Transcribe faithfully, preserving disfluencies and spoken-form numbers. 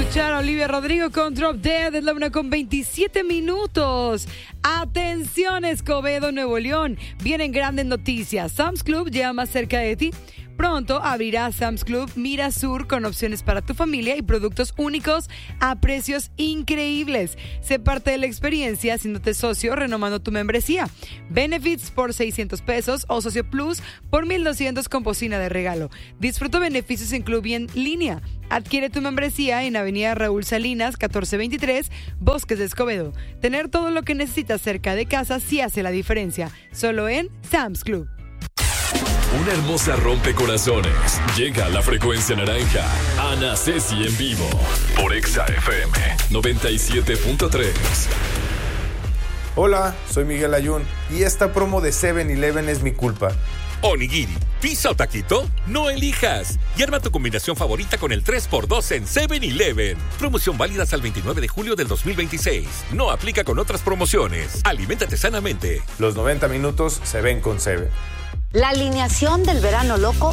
escuchar a Olivia Rodrigo con Drop Dead, es la una con veintisiete minutos. Atención, Escobedo, Nuevo León. Vienen grandes noticias. Sam's Club llega más cerca de ti. Pronto abrirá Sam's Club Mira Sur con opciones para tu familia y productos únicos a precios increíbles. Sé parte de la experiencia haciéndote socio, renovando tu membresía. Benefits por seiscientos pesos o Socio Plus por mil doscientos con bocina de regalo. Disfruta beneficios en Club y en línea. Adquiere tu membresía en Avenida Raúl Salinas, catorce veintitrés, Bosques de Escobedo. Tener todo lo que necesitas cerca de casa sí hace la diferencia. Solo en Sam's Club. Una hermosa rompecorazones. Llega a la frecuencia naranja. Ana Ceci en vivo. Por Exa F M noventa y siete punto tres. Hola, soy Miguel Ayun y esta promo de seven eleven es mi culpa. Onigiri, pizza o taquito, no elijas. Y arma tu combinación favorita con el tres por dos en seven eleven. Promoción válida hasta el veintinueve de julio del dos mil veintiséis. No aplica con otras promociones. Aliméntate sanamente. Los noventa minutos se ven con Seven. La alineación del verano loco